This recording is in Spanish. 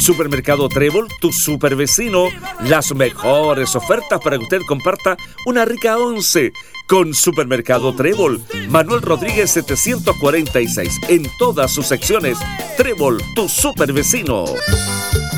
Supermercado Trébol, tu super vecino. Las mejores ofertas para que usted comparta una rica once con Supermercado Trébol. Manuel Rodríguez 746. En todas sus secciones. Trébol, tu super vecino.